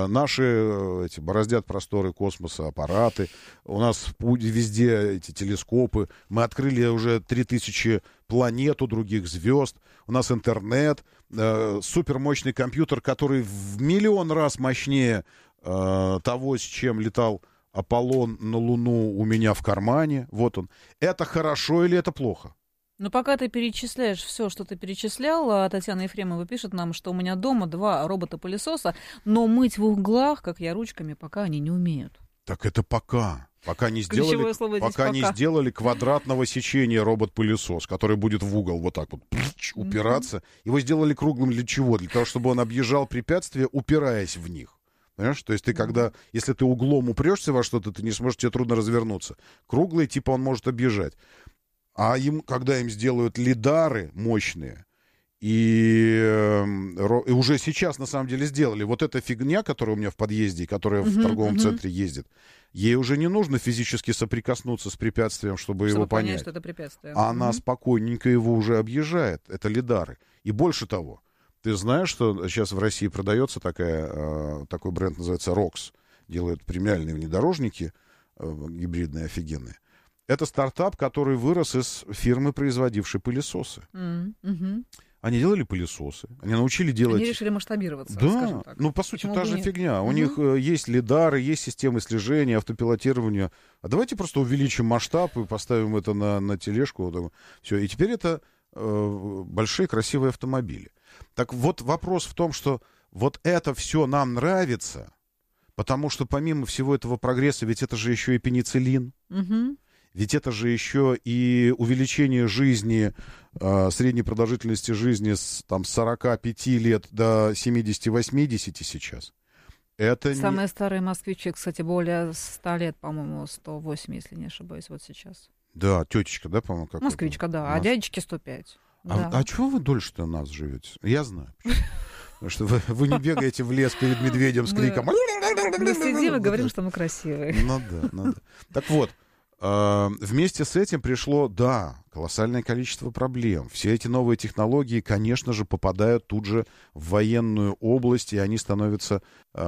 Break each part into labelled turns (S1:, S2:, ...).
S1: Наши эти бороздят просторы космоса аппараты, у нас везде эти телескопы, мы открыли уже 3000 планет у других звезд, у нас интернет, супермощный компьютер, который в миллион раз мощнее того, с чем летал Аполлон на Луну, у меня в кармане. Вот он. Это хорошо или это плохо?
S2: Но пока ты перечисляешь все, что ты перечислял, Татьяна Ефремова пишет нам, что у меня дома 2 робота-пылесоса, но мыть в углах, как я, ручками, пока они не умеют.
S1: Так это пока. Пока не сделали квадратного сечения робот-пылесос, который будет в угол вот так вот упираться. Его сделали круглым для чего? Для того, чтобы он объезжал препятствия, упираясь в них. Понимаешь? То есть ты если ты углом упрешься во что-то, ты не сможешь, тебе трудно развернуться. Круглый, типа, он может объезжать. А когда им сделают лидары мощные, и уже сейчас, на самом деле, сделали. Вот эта фигня, которая у меня в подъезде, которая в торговом центре ездит, ей уже не нужно физически соприкоснуться с препятствием, чтобы его понять.
S2: Что это препятствие.
S1: Она спокойненько его уже объезжает. Это лидары. И больше того, ты знаешь, что сейчас в России продается такой бренд, называется ROX. Делают премиальные внедорожники, гибридные, офигенные. Это стартап, который вырос из фирмы, производившей пылесосы. Они делали пылесосы, они научили делать...
S2: Они решили масштабироваться,
S1: да,
S2: скажем так.
S1: Ну, по сути, та же фигня. У них есть лидары, есть системы слежения, автопилотирования. А давайте просто увеличим масштаб и поставим это на тележку. Все. И теперь это большие красивые автомобили. Так вот, вопрос в том, что вот это все нам нравится, потому что помимо всего этого прогресса, ведь это же еще и пенициллин. Ведь это же еще и увеличение жизни, средней продолжительности жизни с 45 лет до 70-80 сейчас. Это
S2: самые старые москвичи, кстати, более 100 лет, по-моему, 108, если не ошибаюсь, вот сейчас.
S1: Да, тетечка, да, по-моему, как
S2: москвичка, да, а дядечке 105.
S1: А чего вы дольше-то нас живете? Я знаю. Потому что вы не бегаете в лес перед медведем с криком.
S2: Мы сидим и говорим, что мы красивые.
S1: Ну да. Так вот. Вместе с этим пришло, колоссальное количество проблем. Все эти новые технологии, конечно же, попадают тут же в военную область, и они становятся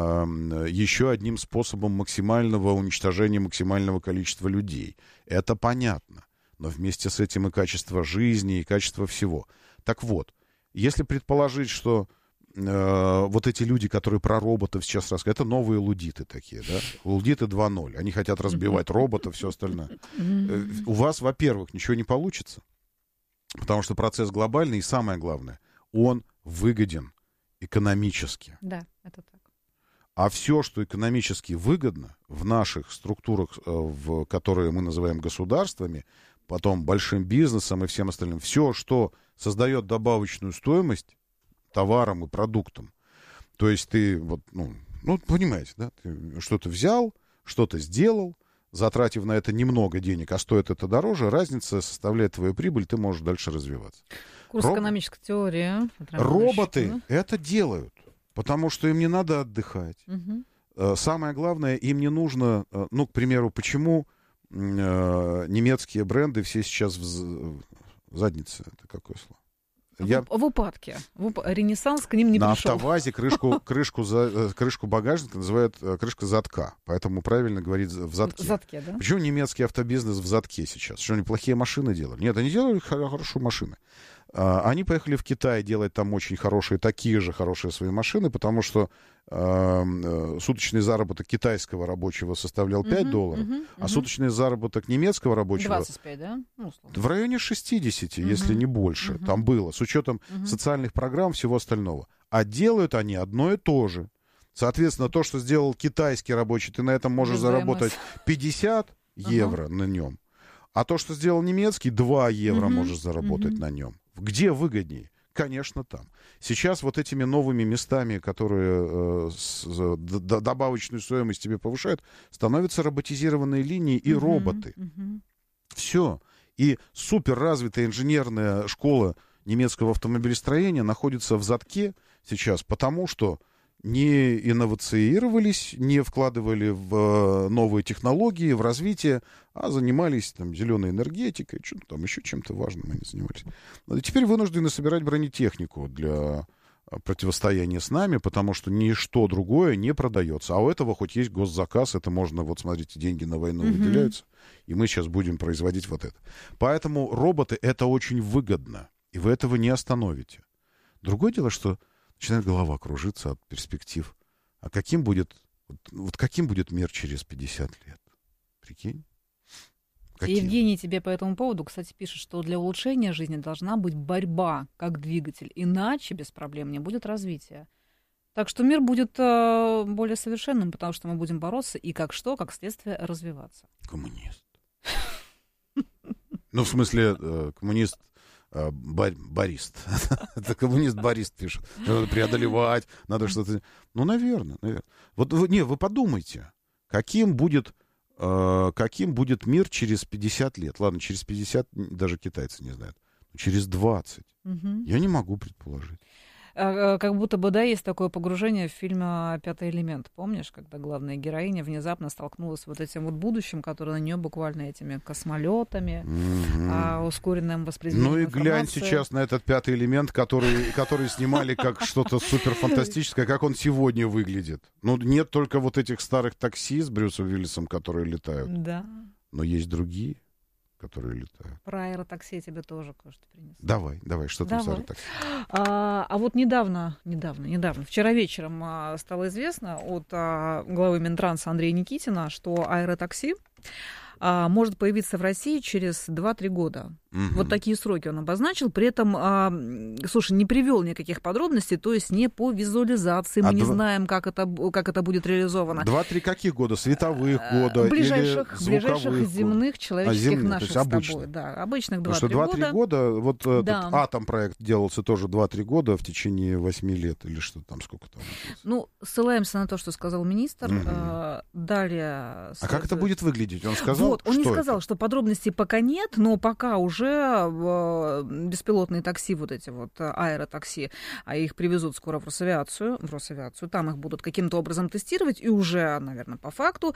S1: еще одним способом максимального уничтожения максимального количества людей. Это понятно. Но вместе с этим и качество жизни, и качество всего. Так вот, если предположить, что вот эти люди, которые про роботов сейчас рассказывают, это новые лудиты такие, да? Лудиты 2.0. Они хотят разбивать роботов, все остальное. У вас, во-первых, ничего не получится, потому что процесс глобальный, и самое главное, он выгоден экономически.
S2: Да, это так.
S1: А все, что экономически выгодно в наших структурах, которые мы называем государствами, потом большим бизнесом и всем остальным, все, что создает добавочную стоимость товарам и продуктам. То есть ты понимаете, да, ты что-то взял, что-то сделал, затратив на это немного денег, а стоит это дороже, разница составляет твою прибыль, ты можешь дальше развиваться.
S2: Курс экономической теории.
S1: Роботы это делают, потому что им не надо отдыхать. Самое главное, им не нужно, к примеру, почему немецкие бренды все сейчас в заднице, это какое слово?
S2: В упадке. Ренессанс к ним не
S1: на
S2: пришел.
S1: На автовазе крышку багажника называют крышка задка. Поэтому правильно говорить в задке.
S2: В задке, да?
S1: Почему немецкий автобизнес в задке сейчас? Что они плохие машины делали? Нет, они делали хорошие машины. Они поехали в Китай делать там очень такие же хорошие свои машины, потому что суточный заработок китайского рабочего составлял $5, а суточный заработок немецкого рабочего...
S2: 25, да?
S1: В районе 60, если не больше. Там было, с учетом социальных программ, всего остального. А делают они одно и то же. Соответственно, то, что сделал китайский рабочий, ты на этом можешь заработать 50 евро на нем. А то, что сделал немецкий, 2 евро можешь заработать на нем. Где выгоднее? Конечно, там. Сейчас вот этими новыми местами, которые добавочную стоимость тебе повышают, становятся роботизированные линии и роботы. Все. И суперразвитая инженерная школа немецкого автомобилестроения находится в задке сейчас, потому что не инновациировались, не вкладывали в новые технологии, в развитие, а занимались там зеленой энергетикой, что-то там еще чем-то важным они занимались. И теперь вынуждены собирать бронетехнику для противостояние с нами, потому что ничто другое не продается. А у этого хоть есть госзаказ, это можно, вот смотрите, деньги на войну выделяются, и мы сейчас будем производить вот это. Поэтому роботы — это очень выгодно, и вы этого не остановите. Другое дело, что начинает голова кружиться от перспектив. А каким будет, вот каким будет мир через 50 лет? Прикинь?
S2: Евгений тебе по этому поводу, кстати, пишет, что для улучшения жизни должна быть борьба как двигатель, иначе без проблем не будет развития. Так что мир будет более совершенным, потому что мы будем бороться и как следствие развиваться.
S1: Коммунист. Ну, в смысле, коммунист... Барист. Это коммунист-барист пишет. Надо преодолевать, надо что-то... Ну, наверное. Вот вы подумайте, каким будет мир через 50 лет. Ладно, через 50 даже китайцы не знают. Через 20. Я не могу предположить.
S2: Как будто бы, да, есть такое погружение в фильм «Пятый элемент». Помнишь, когда главная героиня внезапно столкнулась с вот этим вот будущим, которое на нее буквально этими космолетами, ускоренным восприятием
S1: Ну и
S2: информации.
S1: глянь сейчас на этот «Пятый элемент», который снимали как что-то суперфантастическое, как он сегодня выглядит. Ну, нет только вот этих старых такси с Брюсом Уиллисом, которые летают.
S2: Да.
S1: Но есть другие, которые летают.
S2: Про аэротакси я тебе тоже кое-что принесу.
S1: Давай, что там с аэротакси?
S2: А вот недавно, вчера вечером стало известно от главы Минтранса Андрея Никитина, что аэротакси может появиться в России через 2-3 года. Вот такие сроки он обозначил. При этом, слушай, не привел никаких подробностей, то есть не по визуализации. Мы не знаем, как это будет реализовано.
S1: 2-3 каких года? Световых года?
S2: Ближайших земных, человеческих,
S1: земных,
S2: наших с тобой. Да, обычных 2-3 года.
S1: Потому что 2-3 года, вот этот атом-проект делался тоже 2-3 года в течение 8 лет, или что там, сколько там?
S2: Ну, ссылаемся на то, что сказал министр. Далее...
S1: А как это будет выглядеть? Он сказал,
S2: он не сказал, что подробностей пока нет, но пока уже беспилотные такси, вот эти вот аэротакси, а их привезут скоро в Росавиацию, там их будут каким-то образом тестировать, и уже, наверное, по факту.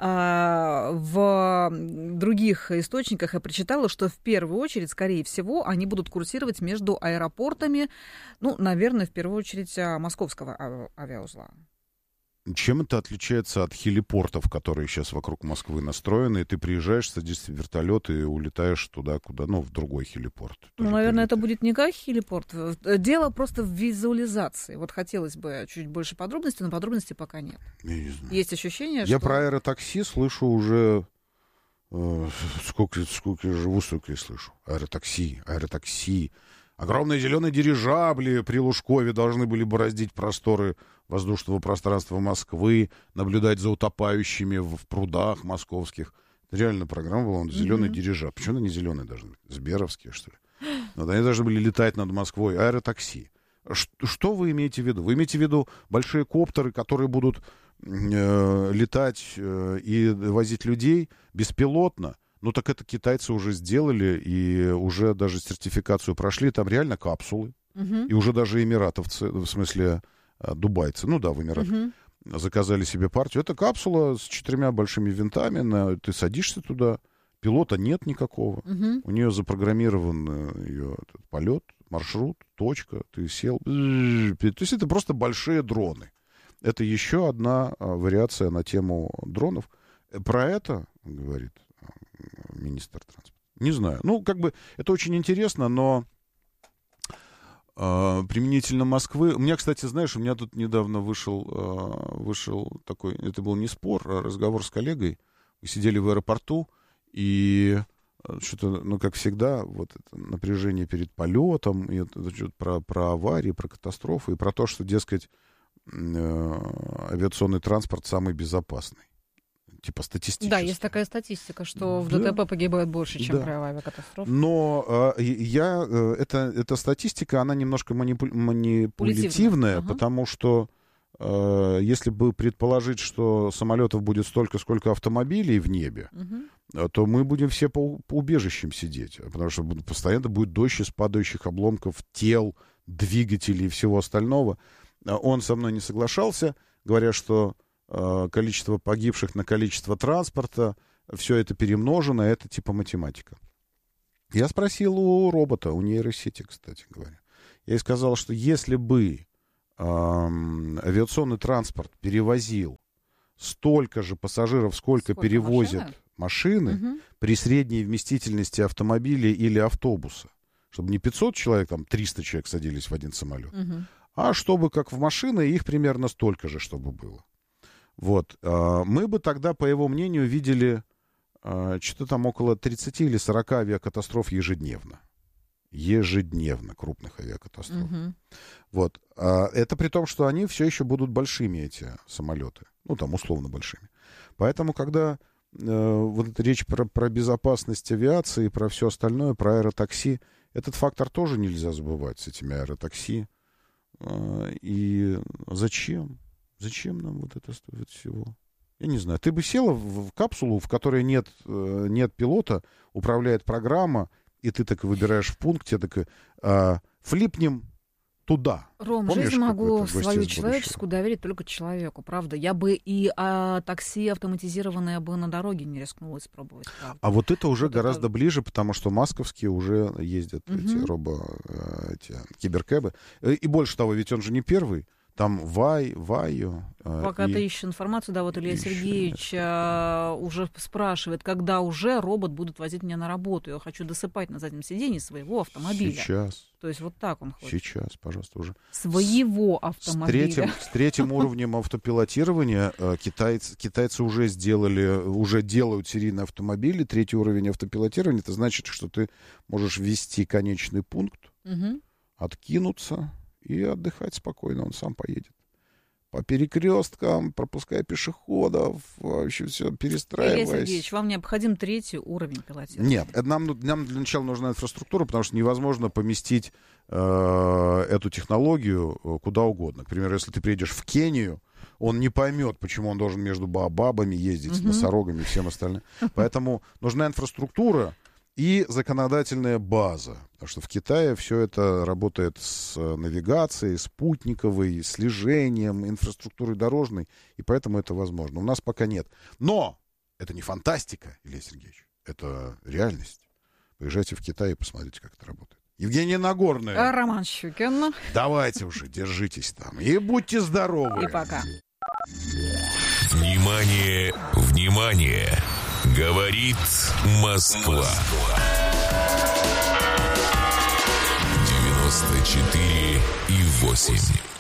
S2: В других источниках я прочитала, что в первую очередь, скорее всего, они будут курсировать между аэропортами, ну, наверное, в первую очередь московского авиаузла.
S1: Чем это отличается от хелипортов, которые сейчас вокруг Москвы настроены, и ты приезжаешь, садишься в вертолет и улетаешь туда, куда, в другой хелипорт?
S2: Ну, наверное, это будет не как хелипорт. Дело просто в визуализации. Вот хотелось бы чуть больше подробностей, но подробностей пока нет.
S1: Я не знаю.
S2: Есть ощущение, что...
S1: Я про аэротакси слышу уже... Сколько я живу, столько я слышу. Аэротакси. Огромные зеленые дирижабли при Лужкове должны были бороздить просторы воздушного пространства Москвы, наблюдать за утопающими в прудах московских. Реально программа была, он зеленый дирижабль. Почему они не зеленые должны быть? Сберовские, что ли? Вот они должны были летать над Москвой. Аэротакси. Что вы имеете в виду? Вы имеете в виду большие коптеры, которые будут летать и возить людей беспилотно? Ну, так это китайцы уже сделали, и уже даже сертификацию прошли. Там реально капсулы. И уже даже эмиратовцы, в смысле дубайцы, в Эмиратах, заказали себе партию. Это капсула с 4 большими винтами. Ты садишься туда, пилота нет никакого. У нее запрограммирован ее полет, маршрут, точка. Ты сел. То есть это просто большие дроны. Это еще одна вариация на тему дронов. Про это, говорит министр транспорта. Не знаю. Это очень интересно, но применительно Москвы... У меня, кстати, знаешь, у меня тут недавно вышел такой... Это был не спор, а разговор с коллегой. Мы сидели в аэропорту, и что-то, как всегда, вот это напряжение перед полетом, и это что-то про аварии, про катастрофы, и про то, что, дескать, авиационный транспорт самый безопасный. Типа статистически.
S2: Да, есть такая статистика, что в ДТП погибает больше, чем при авиакатастрофе.
S1: Но эта статистика, она немножко манипулятивная, потому что если бы предположить, что самолетов будет столько, сколько автомобилей в небе, то мы будем все по убежищам сидеть, потому что постоянно будет дождь из падающих обломков тел, двигателей и всего остального. Он со мной не соглашался, говоря, что количество погибших на количество транспорта, все это перемножено, это типа математика. Я спросил у робота, у нейросети, кстати говоря. Я ей сказал, что если бы авиационный транспорт перевозил столько же пассажиров, сколько перевозят машины при средней вместительности автомобиля или автобуса. Чтобы не 500 человек, там 300 человек садились в один самолет, а чтобы, как в машины, их примерно столько же, чтобы было. Вот. Мы бы тогда, по его мнению, видели что-то там около 30 или 40 авиакатастроф ежедневно. Ежедневно крупных авиакатастроф. Вот. Это при том, что они все еще будут большими, эти самолеты. Ну, там, условно большими. Поэтому, когда вот речь про безопасность авиации, про все остальное, про аэротакси, этот фактор тоже нельзя забывать с этими аэротакси. И зачем? Зачем нам вот это стоит всего? Я не знаю. Ты бы села в капсулу, в которой нет пилота, управляет программа, и ты так выбираешь в пункте, так флипнем туда.
S2: Ром,
S1: Помнишь,
S2: жизнь могу свою
S1: из
S2: человеческую доверить только человеку, правда. Я бы и такси автоматизированное бы на дороге не рискнула испробовать. Правда.
S1: А вот это уже вот гораздо ближе, потому что масковские уже ездят эти киберкэбы. И больше того, ведь он же не первый. Там Вайо.
S2: Пока ты ищешь информацию, да, вот Илья Сергеевич уже спрашивает, когда уже робот будет возить меня на работу. Я хочу досыпать на заднем сиденье своего автомобиля.
S1: Сейчас.
S2: То есть вот так он хочет.
S1: Сейчас, пожалуйста, уже.
S2: Своего автомобиля.
S1: С третьим уровнем автопилотирования китайцы уже делают серийные автомобили. Третий уровень автопилотирования, это значит, что ты можешь ввести конечный пункт, откинуться и отдыхать спокойно, он сам поедет. По перекресткам, пропуская пешеходов, вообще все, перестраиваясь.
S2: Илья Сергеевич, вам необходим третий уровень пилотирования?
S1: Нет, нам для начала нужна инфраструктура, потому что невозможно поместить эту технологию куда угодно. К примеру, если ты приедешь в Кению, он не поймет, почему он должен между баобабами ездить, с носорогами и всем остальным. Поэтому нужна инфраструктура и законодательная база. Потому что в Китае все это работает с навигацией, спутниковой, слежением, инфраструктурой дорожной, и поэтому это возможно. У нас пока нет. Но это не фантастика, Илья Сергеевич, это реальность. Поезжайте в Китай и посмотрите, как это работает. Евгения Нагорная.
S2: Роман Щукин.
S1: Давайте уже, держитесь там. И будьте здоровы.
S2: И пока.
S3: Внимание, внимание! Говорит Москва. 94,8.